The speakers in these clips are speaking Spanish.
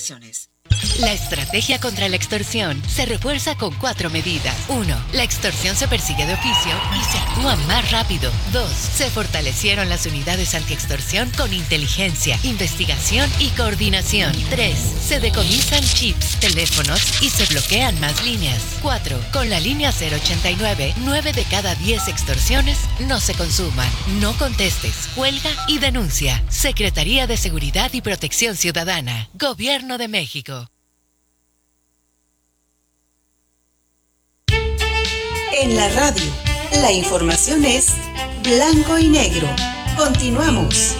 restricciones. La estrategia contra la extorsión se refuerza con 4 medidas. 1. La extorsión se persigue de oficio y se actúa más rápido. 2. Se fortalecieron las unidades antiextorsión con inteligencia, investigación y coordinación. 3. Se decomisan chips, teléfonos y se bloquean más líneas. 4. Con la línea 089, 9 de cada 10 extorsiones no se consuman. No contestes, cuelga y denuncia. Secretaría de Seguridad y Protección Ciudadana. Gobierno de México. En la radio, la información es blanco y negro. Continuamos.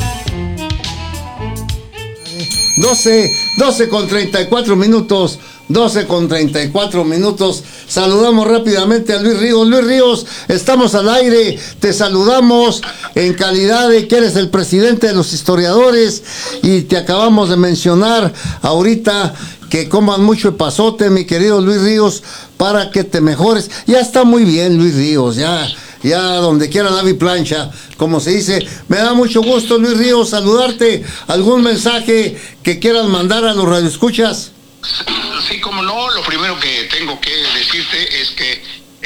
12 con 34 minutos. 12 con 34 minutos. Saludamos rápidamente a Luis Ríos. Luis Ríos, estamos al aire. Te saludamos en calidad de que eres el presidente de los historiadores y te acabamos de mencionar ahorita que coman mucho epazote, mi querido Luis Ríos, para que te mejores. Ya está muy bien, Luis Ríos, ya donde quiera la plancha, como se dice. Me da mucho gusto, Luis Ríos, saludarte. ¿Algún mensaje que quieras mandar a los radioescuchas? Sí, como no, lo primero que tengo que decirte es que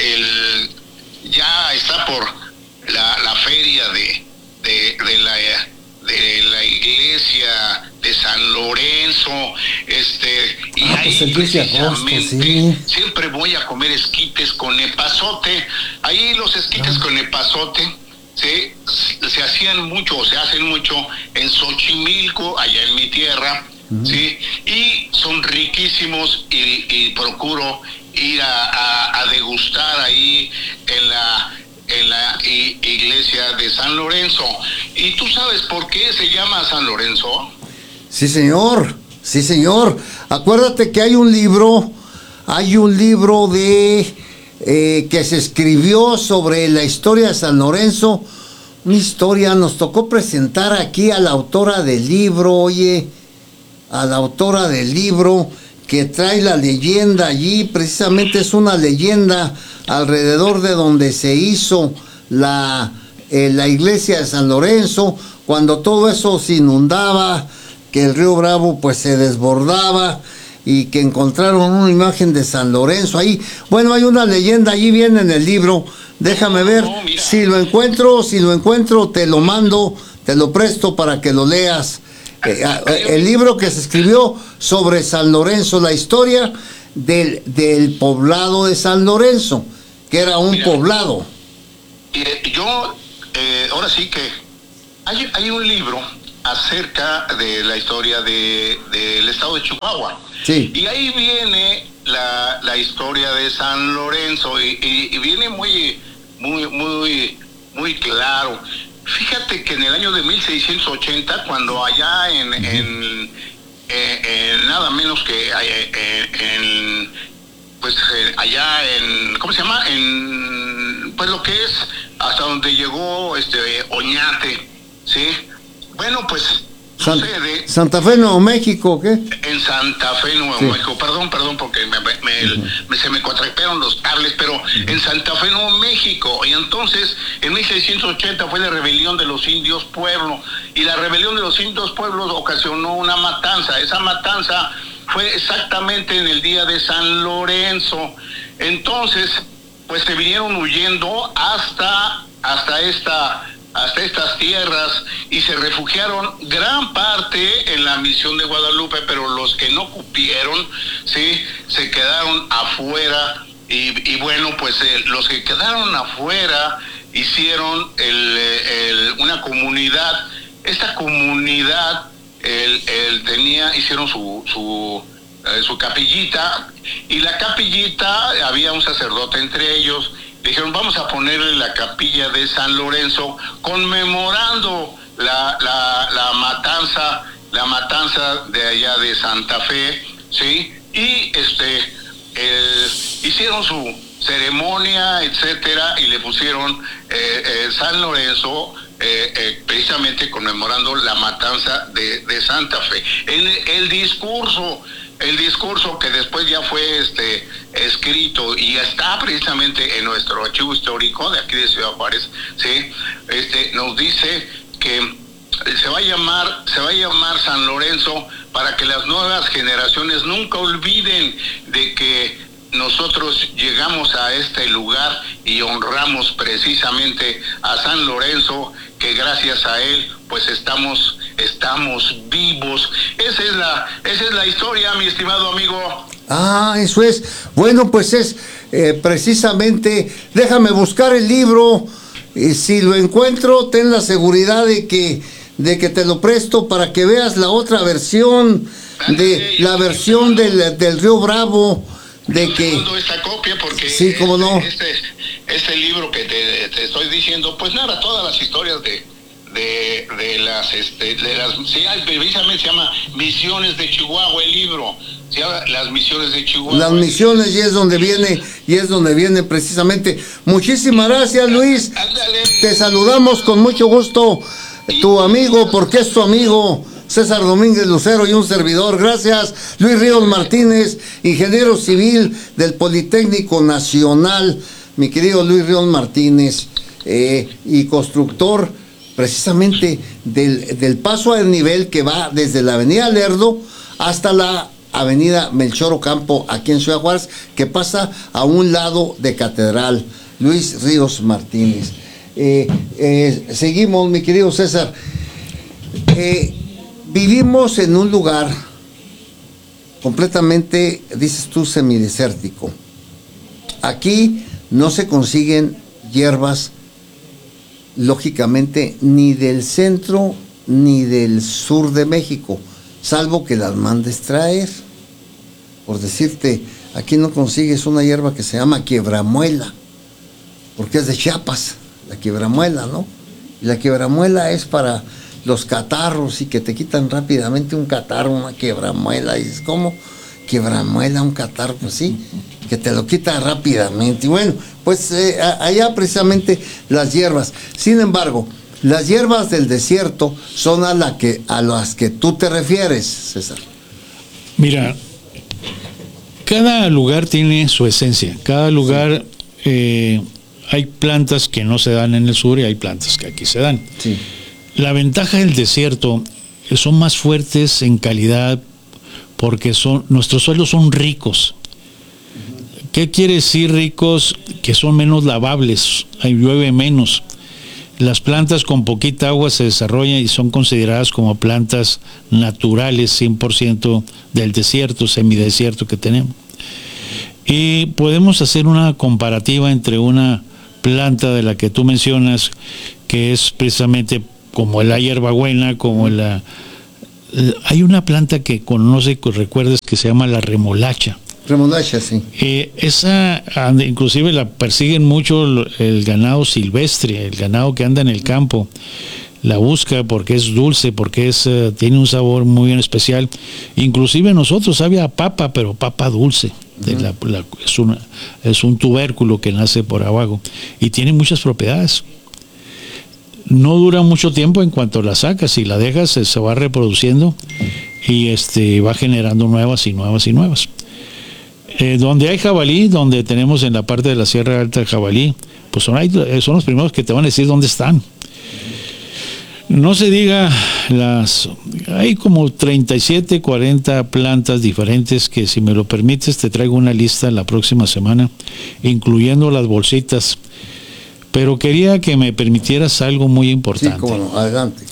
ya está por la feria de la iglesia de San Lorenzo, y ahí pues precisamente siempre voy a comer esquites con epazote. Ahí los esquites con epazote se hacían mucho, o se hacen mucho en Xochimilco, allá en mi tierra, sí, y son riquísimos y procuro ir a degustar ahí en la iglesia de San Lorenzo. ¿Y tú sabes por qué se llama San Lorenzo? Sí, señor. Acuérdate que hay un libro de que se escribió sobre la historia de San Lorenzo. Una historia, nos tocó presentar aquí a la autora del libro, que trae la leyenda allí. Precisamente es una leyenda alrededor de donde se hizo la iglesia de San Lorenzo, cuando todo eso se inundaba, que el río Bravo pues se desbordaba y que encontraron una imagen de San Lorenzo ahí. Bueno, hay una leyenda, allí viene en el libro. Déjame ver, si lo encuentro te lo mando, te lo presto para que lo leas. El libro que se escribió sobre San Lorenzo, la historia del poblado de San Lorenzo, que era un poblado. Yo, ahora sí que hay un libro acerca de la historia del estado de Chihuahua. Sí. Y ahí viene la historia de San Lorenzo y viene muy claro. Fíjate que en el año de 1680, cuando allá en nada menos que allá en, ¿cómo se llama? Pues lo que es hasta donde llegó Oñate, ¿sí? Bueno, pues sucede. Santa Fe, Nuevo México, ¿qué? En Santa Fe, Nuevo México. Perdón, porque se me cuatrapearon los cables, pero en Santa Fe, Nuevo México. Y entonces, en 1680 fue la rebelión de los indios pueblo. Y la rebelión de los indios pueblos ocasionó una matanza. Esa matanza fue exactamente en el día de San Lorenzo. Entonces, pues se vinieron huyendo hasta estas tierras y se refugiaron gran parte en la misión de Guadalupe, pero los que no cupieron, sí, se quedaron afuera y bueno, pues los que quedaron afuera hicieron una comunidad. Esta comunidad hicieron su capillita, y la capillita había un sacerdote entre ellos. Dijeron, vamos a ponerle la capilla de San Lorenzo, conmemorando la matanza de allá de Santa Fe, ¿sí? Y hicieron su ceremonia, etcétera, y le pusieron San Lorenzo, precisamente conmemorando la matanza de Santa Fe. En el discurso que después ya fue escrito y está precisamente en nuestro archivo histórico de aquí de Ciudad Juárez, ¿sí? Nos dice que se va a llamar San Lorenzo, para que las nuevas generaciones nunca olviden de que nosotros llegamos a este lugar y honramos precisamente a San Lorenzo, que gracias a él pues estamos vivos. Esa es la historia, mi estimado amigo. Ah, eso es. Bueno, pues es precisamente, déjame buscar el libro, si lo encuentro, ten la seguridad de que te lo presto para que veas la otra versión, la versión del Río Bravo, de yo que... te mando esta copia porque sí, cómo no. Este libro que te estoy diciendo, pues narra todas las historias de las precisamente se llama Misiones de Chihuahua el libro. Se llama Las Misiones de Chihuahua. Las misiones, y es donde viene precisamente. Muchísimas gracias, Luis. Ándale. Te saludamos con mucho gusto, tu amigo, porque es tu amigo, César Domínguez Lucero, y un servidor. Gracias, Luis Ríos Martínez, ingeniero civil del Politécnico Nacional, mi querido Luis Ríos Martínez, y constructor precisamente del paso a desnivel que va desde la avenida Lerdo hasta la avenida Melchor Ocampo, aquí en Ciudad Juárez, que pasa a un lado de Catedral. Luis Ríos Martínez. Seguimos, mi querido César. Vivimos en un lugar completamente, dices tú, semidesértico. Aquí no se consiguen hierbas, lógicamente, ni del centro ni del sur de México, salvo que las mandes traer. Por decirte, aquí no consigues una hierba que se llama quiebramuela, porque es de Chiapas, la quiebramuela, ¿no? Y la quiebramuela es para los catarros y que te quitan rápidamente un catarro, una quiebramuela. Y dices, ¿cómo? Quiebramuela, un catarro, pues sí, que te lo quita rápidamente. Y bueno, pues allá precisamente las hierbas. Sin embargo, las hierbas del desierto son a las que tú te refieres, César. Mira, cada lugar tiene su esencia. Cada lugar, hay plantas que no se dan en el sur y hay plantas que aquí se dan. Sí. La ventaja del desierto son más fuertes en calidad porque nuestros suelos son ricos. ¿Qué quiere decir ricos? Que son menos lavables, llueve menos. Las plantas con poquita agua se desarrollan y son consideradas como plantas naturales, 100% del desierto, semidesierto que tenemos. Y podemos hacer una comparativa entre una planta de la que tú mencionas, que es precisamente como la hierbabuena, como hay una planta que recuerdas, que se llama la remolacha. Remolacha, sí. Esa inclusive la persiguen mucho el ganado silvestre, el ganado que anda en el campo. La busca porque es dulce, porque tiene un sabor muy bien especial. Inclusive nosotros sabe a papa, pero papa dulce. Es un tubérculo que nace por abajo y tiene muchas propiedades. No dura mucho tiempo en cuanto la sacas y la dejas, se va reproduciendo y va generando nuevas y nuevas y nuevas. Donde hay jabalí, donde tenemos en la parte de la Sierra Alta el jabalí, pues son los primeros que te van a decir dónde están. No se diga, hay como 37, 40 plantas diferentes que, si me lo permites, te traigo una lista la próxima semana, incluyendo las bolsitas. Pero quería que me permitieras algo muy importante. Sí, cómo no, adelante.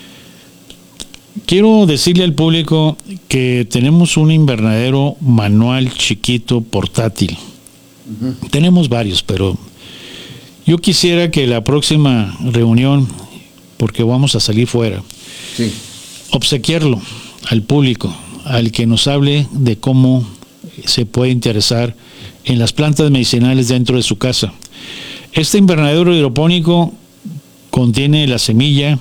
Quiero decirle al público que tenemos un invernadero manual chiquito, portátil. Uh-huh. Tenemos varios, pero yo quisiera que la próxima reunión, porque vamos a salir fuera, sí, obsequiarlo al público, al que nos hable de cómo se puede interesar en las plantas medicinales dentro de su casa. Este invernadero hidropónico contiene la semilla,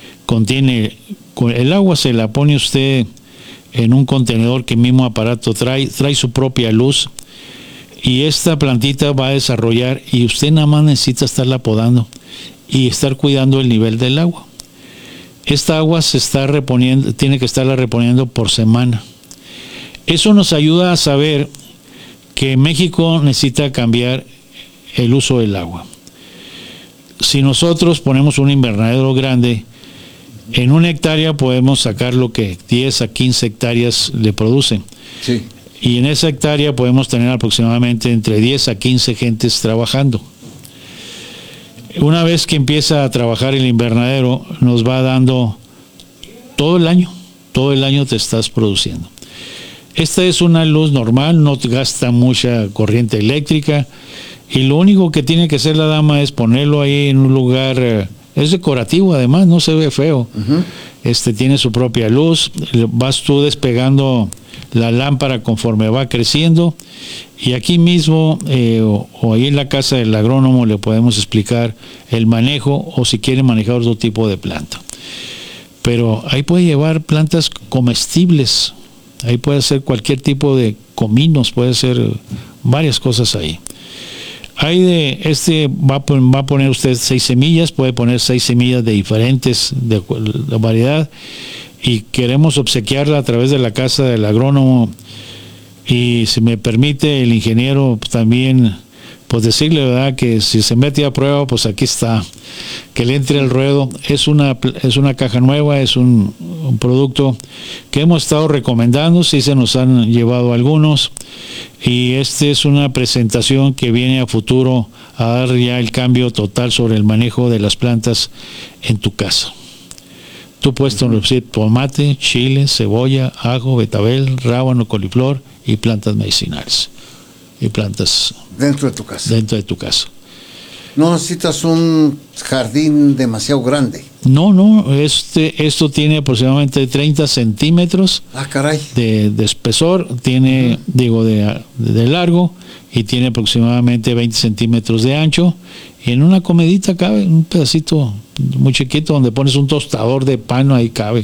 el agua se la pone usted en un contenedor que el mismo aparato trae su propia luz, y esta plantita va a desarrollar, y usted nada más necesita estarla podando y estar cuidando el nivel del agua. Esta agua tiene que estarla reponiendo por semana. Eso nos ayuda a saber que México necesita cambiar el uso del agua. Si nosotros ponemos un invernadero grande, En una hectárea podemos sacar lo que 10 a 15 hectáreas le producen. Sí. Y en esa hectárea podemos tener aproximadamente entre 10 a 15 gentes trabajando. Una vez que empieza a trabajar el invernadero, nos va dando todo el año te estás produciendo. Esta es una luz normal, no te gasta mucha corriente eléctrica, y lo único que tiene que hacer la dama es ponerlo ahí en un lugar, es decorativo además, no se ve feo. Tiene su propia luz, vas tú despegando la lámpara conforme va creciendo, y aquí mismo o ahí en la casa del agrónomo le podemos explicar el manejo, o si quiere manejar otro tipo de planta. Pero ahí puede llevar plantas comestibles, ahí puede hacer cualquier tipo de cominos, puede hacer varias cosas ahí. Hay va a poner usted 6 semillas, puede poner 6 semillas de diferentes de variedad, y queremos obsequiarla a través de la casa del agrónomo, y si me permite el ingeniero también, pues decirle, ¿verdad?, que si se mete a prueba, pues aquí está, que le entre el ruedo. Es una caja nueva, es un producto que hemos estado recomendando, sí se nos han llevado algunos, y es una presentación que viene a futuro a dar ya el cambio total sobre el manejo de las plantas en tu casa. Tú puedes producir tomate, chile, cebolla, ajo, betabel, rábano, coliflor y plantas medicinales. Y plantas dentro de tu casa. Dentro de tu casa. No necesitas un jardín demasiado grande. No, esto tiene aproximadamente 30 centímetros de espesor, tiene, de largo, y tiene aproximadamente 20 centímetros de ancho. Y en una comedita cabe un pedacito muy chiquito donde pones un tostador de pan, ahí cabe.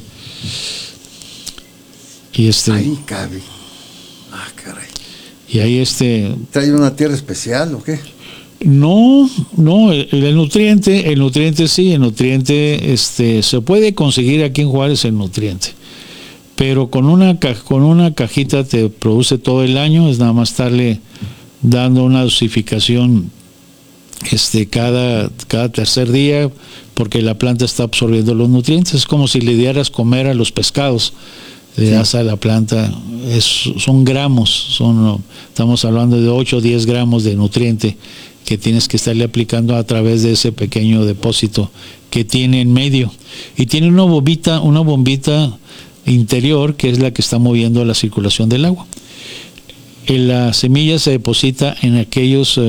Y ahí cabe. Ah, caray. Y ahí ¿Trae una tierra especial o qué? No, el nutriente sí, el nutriente se puede conseguir aquí en Juárez, el nutriente, pero con una cajita te produce todo el año. Es nada más estarle dando una dosificación cada tercer día, porque la planta está absorbiendo los nutrientes. Es como si le dieras comer a los pescados, le das a la planta, son gramos, estamos hablando de 8 o 10 gramos de nutriente que tienes que estarle aplicando a través de ese pequeño depósito que tiene en medio, y tiene una bombita interior que es la que está moviendo la circulación del agua. La semilla se deposita en aquellos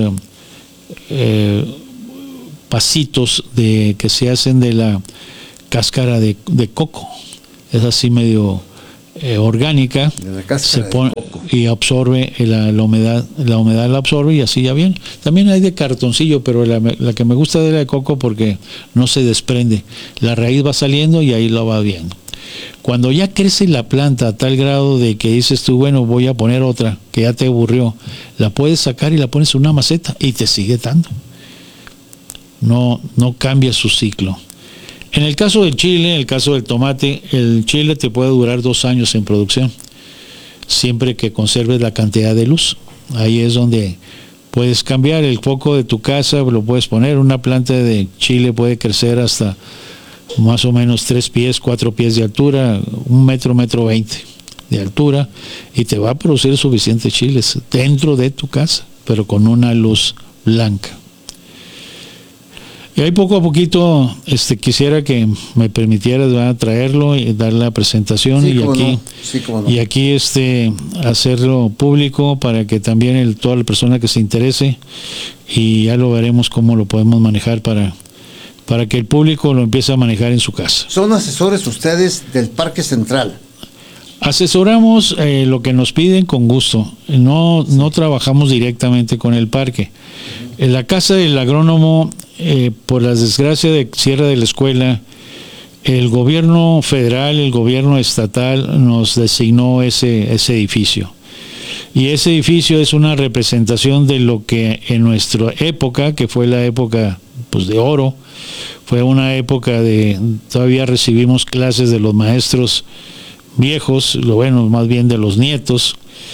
pasitos que se hacen de la cáscara de coco, es así medio orgánica, se pone y absorbe la humedad la absorbe, y así ya viene. También hay de cartoncillo, pero la que me gusta de la de coco porque no se desprende, la raíz va saliendo y ahí lo va viendo. Cuando ya crece la planta a tal grado de que dices tú, bueno, voy a poner otra que ya te aburrió, la puedes sacar y la pones en una maceta y te sigue dando, no cambia su ciclo. En el caso del chile, en el caso del tomate, el chile te puede durar 2 años en producción, siempre que conserves la cantidad de luz. Ahí es donde puedes cambiar el foco de tu casa, lo puedes poner. Una planta de chile puede crecer hasta más o menos 3 pies, 4 pies de altura, 1 metro, 1,20 m de altura, y te va a producir suficientes chiles dentro de tu casa, pero con una luz blanca. Y ahí poco a poquito quisiera que me permitieras traerlo y dar la presentación, y aquí hacerlo público para que también toda la persona que se interese, y ya lo veremos cómo lo podemos manejar para que el público lo empiece a manejar en su casa. ¿Son asesores ustedes del Parque Central? Asesoramos lo que nos piden con gusto. No trabajamos directamente con el parque. En la casa del agrónomo, por la desgracia de cierre de la escuela, el gobierno federal, el gobierno estatal nos designó ese edificio. Y ese edificio es una representación de lo que en nuestra época, que fue la época de oro, fue una época todavía recibimos clases de los maestros viejos, más bien de los nietos,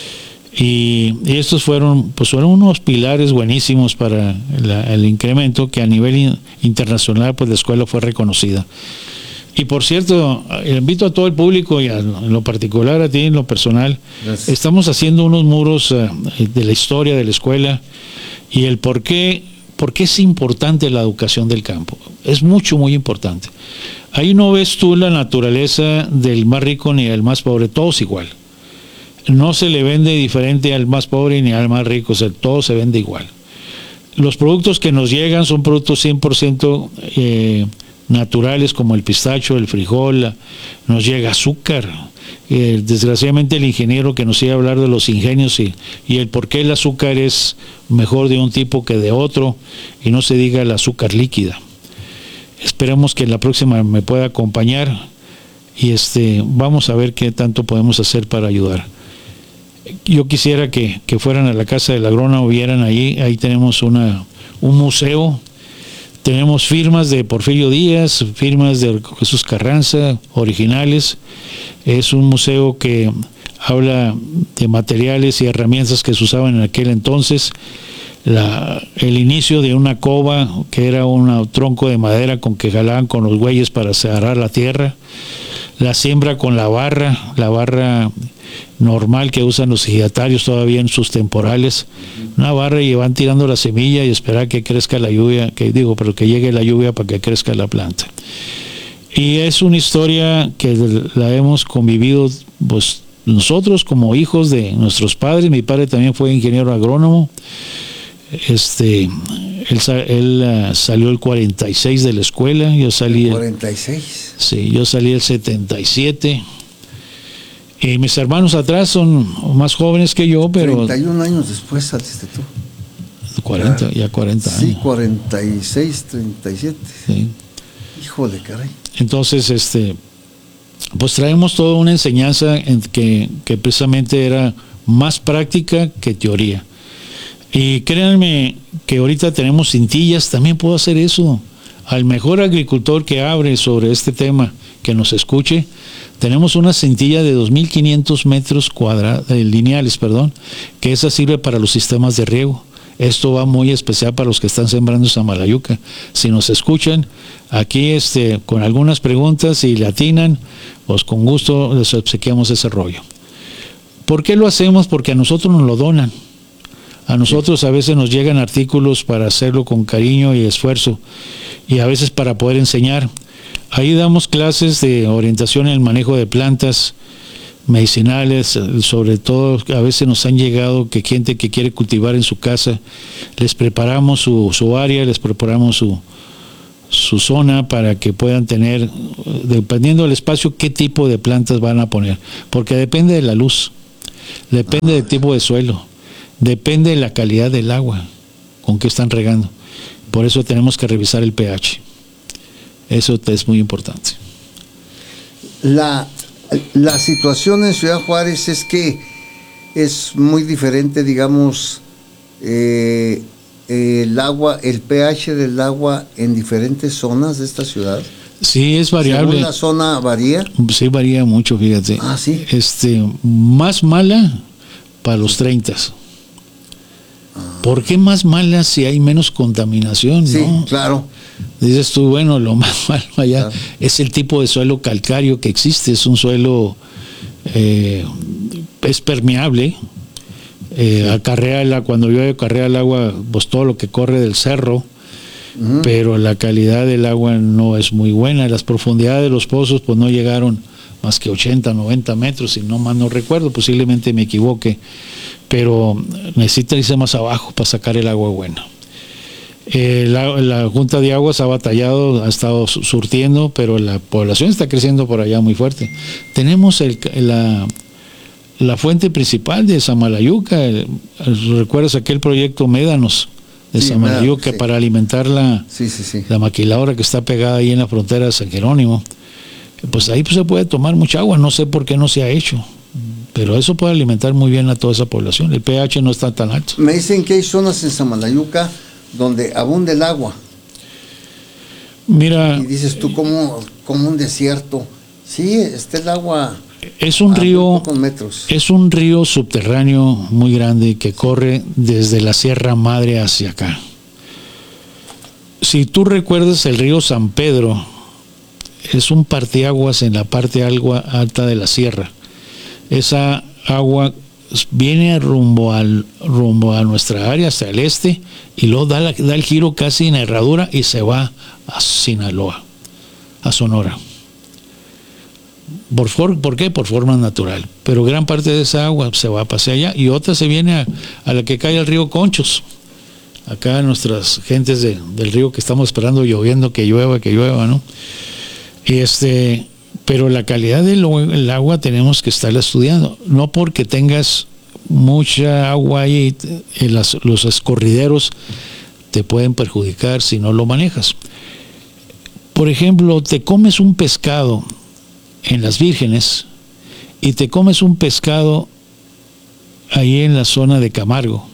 y estos fueron unos pilares buenísimos para el incremento, que a nivel internacional la escuela fue reconocida. Y por cierto, invito a todo el público y en lo particular a ti, en lo personal, Gracias. estamos haciendo unos muros de la historia de la escuela y el por qué es importante la educación del campo. Es muy importante. Ahí no ves tú la naturaleza del más rico ni del más pobre, todos igual. No se le vende diferente al más pobre ni al más rico, o sea, todo se vende igual. Los productos que nos llegan son productos 100% naturales, como el pistacho, el frijol, nos llega azúcar. Desgraciadamente el ingeniero que nos iba a hablar de los ingenios y el por qué el azúcar es mejor de un tipo que de otro, y no se diga el azúcar líquida. Esperamos que en la próxima me pueda acompañar y vamos a ver qué tanto podemos hacer para ayudar. Yo quisiera que fueran a la casa del agrónomo, vieran ahí tenemos un museo. Tenemos firmas de Porfirio Díaz, firmas de Jesús Carranza, originales. Es un museo que habla de materiales y herramientas que se usaban en aquel entonces. El inicio de una coba, que era un tronco de madera con que jalaban con los bueyes para agarrar la tierra. La siembra con la barra normal que usan los ejidatarios todavía en sus temporales, una barra, y van tirando la semilla y esperar que crezca la lluvia, pero que llegue la lluvia para que crezca la planta. Y es una historia que la hemos convivido pues nosotros como hijos de nuestros padres. Mi padre también fue ingeniero agrónomo. Él salió el 46 de la escuela, yo salí el 46. Sí, yo salí el 77. Y mis hermanos atrás son más jóvenes que yo, pero 31 años después saliste tú. 40 años. Sí, 46, 37. Sí. Híjole, caray. Entonces, pues traemos toda una enseñanza que precisamente era más práctica que teoría. Y créanme que ahorita tenemos cintillas, también puedo hacer eso. Al mejor agricultor que abre sobre este tema, que nos escuche, tenemos una cintilla de 2.500 metros lineales, que esa sirve para los sistemas de riego. Esto va muy especial para los que están sembrando Samalayuca. Si nos escuchan, aquí con algunas preguntas y le atinan, pues con gusto les obsequiamos ese rollo. ¿Por qué lo hacemos? Porque a nosotros nos lo donan. A nosotros a veces nos llegan artículos para hacerlo con cariño y esfuerzo, y a veces para poder enseñar. Ahí damos clases de orientación en el manejo de plantas medicinales, sobre todo a veces nos han llegado gente que quiere cultivar en su casa, les preparamos su área, les preparamos su zona para que puedan tener, dependiendo del espacio, qué tipo de plantas van a poner, porque depende de la luz, depende del tipo de suelo, depende de la calidad del agua con que están regando. Por eso tenemos que revisar el pH. Eso es muy importante. La situación en Ciudad Juárez es que es muy diferente, digamos, el agua, el pH del agua en diferentes zonas de esta ciudad. Sí, es variable. ¿Según la zona varía? Sí, varía mucho, fíjate. Ah, sí. Más mala para los 30. ¿Por qué más mala si hay menos contaminación? Sí, ¿no? claro. Dices tú, bueno, lo más malo allá Claro. es el tipo de suelo calcáreo que existe. Es un suelo es permeable, cuando llueve acarrea el agua, pues todo lo que corre del cerro, pero la calidad del agua no es muy buena. Las profundidades de los pozos pues no llegaron más que 80, 90 metros, si no mal no recuerdo, posiblemente me equivoque, pero necesita irse más abajo para sacar el agua buena. La Junta de Aguas ha batallado, ha estado surtiendo, pero la población está creciendo por allá muy fuerte. Tenemos la fuente principal de Samalayuca. ¿Recuerdas aquel proyecto Médanos de Samalayuca, sí, para alimentar la maquiladora que está pegada ahí en la frontera de San Jerónimo? Pues ahí se puede tomar mucha agua, no sé por qué no se ha hecho, pero eso puede alimentar muy bien a toda esa población. El pH no está tan alto. Me dicen que hay zonas en Samalayuca donde abunda el agua. Mira, y dices tú, como un desierto. Sí, está el agua. Es un río, pocos metros. es un río subterráneo muy grande que corre desde la Sierra Madre hacia acá. Si tú recuerdas el río San Pedro, es un parteaguas en la parte alta de la sierra. Esa agua viene rumbo a nuestra área, hacia el este, y luego da el giro casi en herradura y se va a Sinaloa, a Sonora. ¿Por qué? Por forma natural. Pero gran parte de esa agua se va hacia allá y otra se viene a la que cae al río Conchos. Acá nuestras gentes del río que estamos esperando lloviendo, que llueva, ¿no? Pero la calidad del agua tenemos que estarla estudiando. No porque tengas mucha agua ahí, los escorrideros te pueden perjudicar si no lo manejas. Por ejemplo, te comes un pescado en Las Vírgenes y te comes un pescado ahí en la zona de Camargo.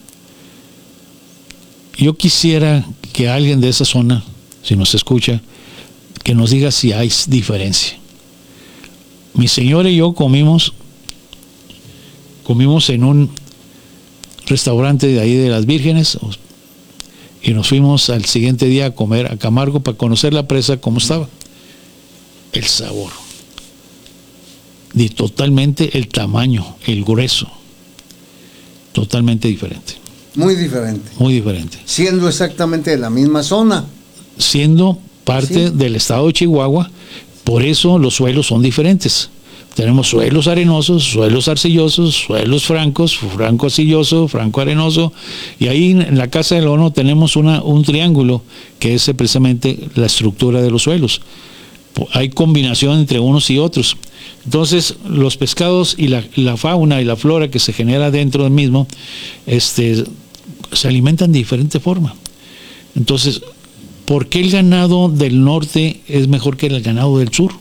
Yo quisiera que alguien de esa zona, si nos escucha, que nos diga si hay diferencia. Mi señora y yo comimos en un restaurante de ahí de Las Vírgenes y nos fuimos al siguiente día a comer a Camargo para conocer la presa cómo estaba. El sabor. Y totalmente el tamaño, el grueso. Totalmente diferente. Muy diferente. Muy diferente. Siendo exactamente de la misma zona. Siendo parte del estado de Chihuahua, por eso los suelos son diferentes. Tenemos suelos arenosos, suelos arcillosos, suelos francos, franco arcilloso, franco arenoso, y ahí en la Casa del Ono tenemos un triángulo que es precisamente la estructura de los suelos. Hay combinación entre unos y otros. Entonces los pescados y la fauna y la flora que se genera dentro del mismo se alimentan de diferente forma. Entonces, ¿por qué el ganado del norte es mejor que el ganado del sur?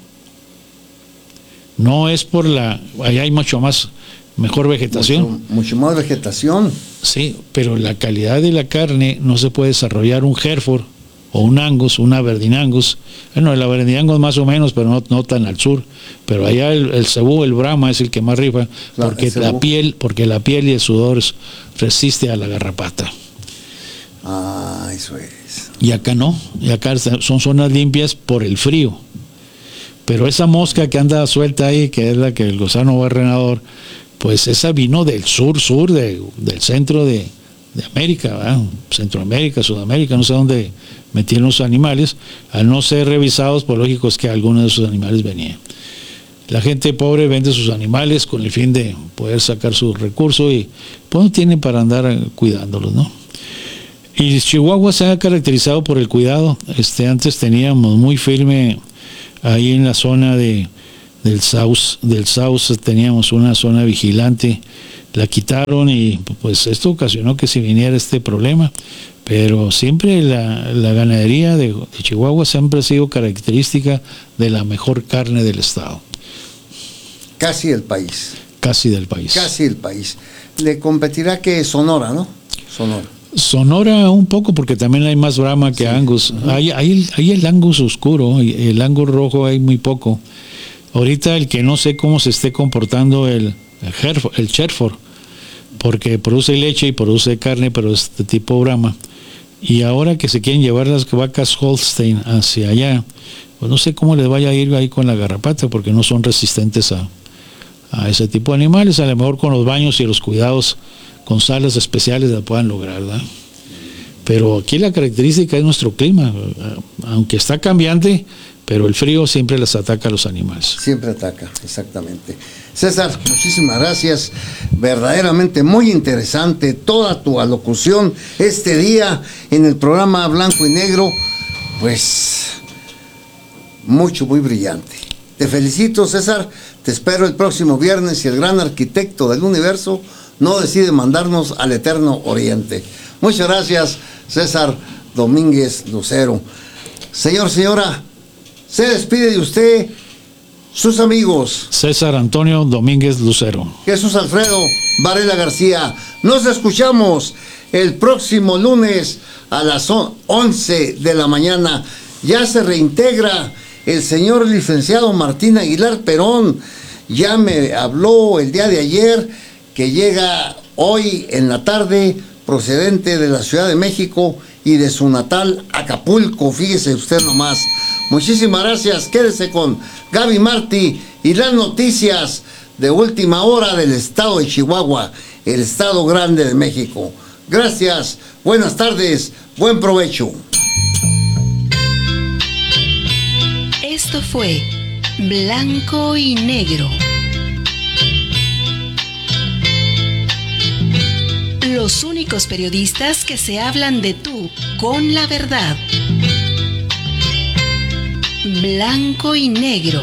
No es allá hay mejor vegetación. Mucho más vegetación. Sí, pero la calidad de la carne no se puede desarrollar un Hereford o un Angus, un Aberdeen Angus. Bueno, el Aberdeen Angus más o menos, pero no tan al sur. Pero allá el cebú, el Brahma es el que más rifa, claro, porque la piel y el sudor resiste a la garrapata. Ah, eso es. Y acá no, y acá son zonas limpias por el frío. Pero esa mosca que anda suelta ahí, que es la que el gusano barrenador, pues esa vino del sur, del centro de América, ¿verdad? Centroamérica, Sudamérica, no sé dónde metieron los animales. Al no ser revisados, pues lógico es que algunos de esos animales venían. La gente pobre vende sus animales con el fin de poder sacar su recurso y pues no tienen para andar cuidándolos, ¿no? Y Chihuahua se ha caracterizado por el cuidado. Antes teníamos muy firme ahí en la zona del South teníamos una zona vigilante, la quitaron y pues esto ocasionó que se viniera este problema, pero siempre la ganadería de Chihuahua siempre ha sido característica de la mejor carne del estado. Casi del país. Casi del país. Casi el país. Le competirá que Sonora, ¿no? Sonora un poco, porque también hay más Brahma que Angus. Hay el Angus oscuro, el Angus rojo hay muy poco. Ahorita el que no sé cómo se esté comportando el Hereford, porque produce leche y produce carne, pero es de tipo Brahma. Y ahora que se quieren llevar las vacas Holstein hacia allá, pues no sé cómo les vaya a ir ahí con la garrapata, porque no son resistentes a ese tipo de animales. A lo mejor con los baños y los cuidados con salas especiales la puedan lograr, ¿verdad? Pero aquí la característica es nuestro clima, aunque está cambiante, pero el frío siempre les ataca a los animales. Siempre ataca, exactamente. César, muchísimas gracias, verdaderamente muy interesante toda tu alocución este día en el programa Blanco y Negro, pues muy brillante. Te felicito, César, te espero el próximo viernes si el gran arquitecto del universo no decide mandarnos al eterno oriente. Muchas gracias, César Domínguez Lucero. Señora, se despide de usted sus amigos César Antonio Domínguez Lucero, Jesús Alfredo Varela García. Nos escuchamos el próximo lunes a las 11 de la mañana. Ya se reintegra el señor licenciado Martín Aguilar Perón. Ya me habló el día de ayer que llega hoy en la tarde procedente de la Ciudad de México y de su natal Acapulco, fíjese usted nomás. Muchísimas gracias, quédese con Gaby Martí y las noticias de última hora del estado de Chihuahua, el estado grande de México. Gracias, buenas tardes, buen provecho. Esto fue Blanco y Negro. Los únicos periodistas que se hablan de tú con la verdad. Blanco y Negro.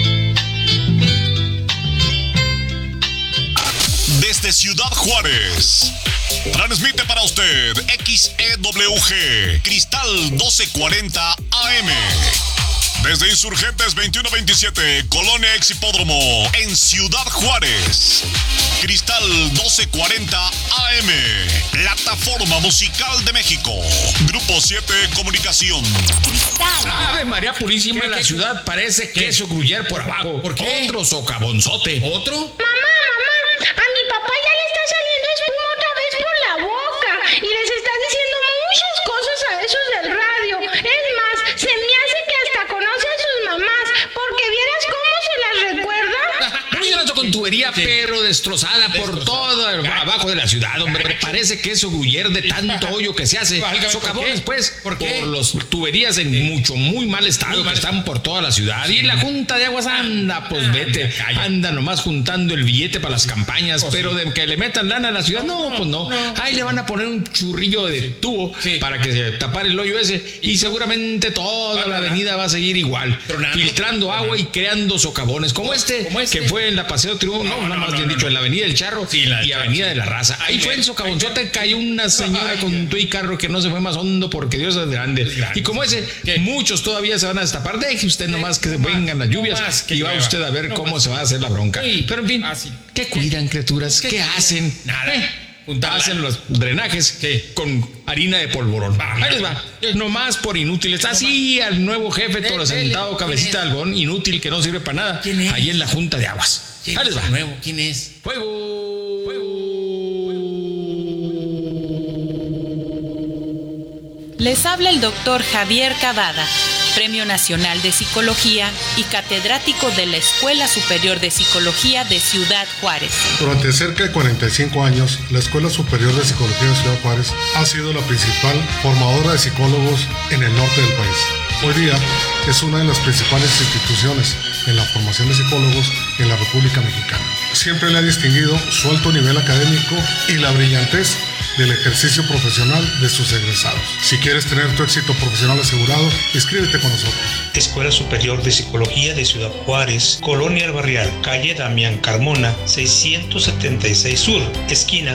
Desde Ciudad Juárez, transmite para usted XEWG Cristal 1240 AM. Desde Insurgentes 2127, Colonia Ex Hipódromo, en Ciudad Juárez. Cristal 1240 AM, Plataforma Musical de México. Grupo 7 Comunicación. Cristal. Ave María Purísima, la ciudad parece queso gruyere por abajo. ¿Por qué? Otro socavonzote. ¿Otro? Mamá, a mi papá ya le está saliendo espuma otra vez por la boca y les está diciendo muchas cosas a esos del radio. Es más, se me hace que hasta conoce a sus mamás, porque vieras cómo se las recuerda. Con tubería, pero destrozada por todo abajo de la ciudad, hombre. Parece queso gruyere de tanto hoyo que se hace. Socavones, pues, por las tuberías en muy mal estado que están por toda la ciudad. Y la Junta de Aguas anda, pues vete, anda nomás juntando el billete para las campañas, pero de que le metan lana a la ciudad, no, pues no. Ahí le van a poner un churrillo de tubo para que se tapar el hoyo ese, y seguramente toda la avenida va a seguir igual, filtrando agua y creando socavones como este, que fue en la Paseo Triunfo, más bien dicho, en la Avenida del Charro y Avenida de la Raza. Ahí fue en socavonzote, cayó una señora con tu y carro que no se fue más hondo porque Dios es grande. Y como ese, muchos todavía se van a destapar. Deje usted nomás que vengan las lluvias y va usted a ver cómo se va a hacer la bronca. Pero en fin, ¿qué cuidan, criaturas? ¿Qué hacen? Nada. Hacen los drenajes con harina de polvorón. Ahí les va. Nomás por inútiles. Así al nuevo jefe, todo sentado, cabecita de algodón, inútil, que no sirve para nada. Ahí en la Junta de Aguas. Ahí les va. Nuevo. ¿Quién es? Fuego. Les habla el doctor Javier Cavada, Premio Nacional de Psicología y catedrático de la Escuela Superior de Psicología de Ciudad Juárez. Durante cerca de 45 años, la Escuela Superior de Psicología de Ciudad Juárez ha sido la principal formadora de psicólogos en el norte del país. Hoy día es una de las principales instituciones en la formación de psicólogos en la República Mexicana. Siempre le ha distinguido su alto nivel académico y la brillantez del ejercicio profesional de sus egresados. Si quieres tener tu éxito profesional asegurado, inscríbete con nosotros. Escuela Superior de Psicología de Ciudad Juárez, Colonia El Barrial, calle Damián Carmona, 676 Sur, esquina